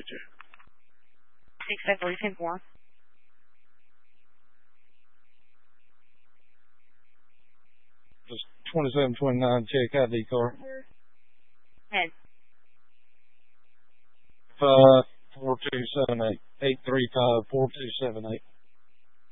65310-4. Just 2729 check ID car. Head. 4278 835 4278.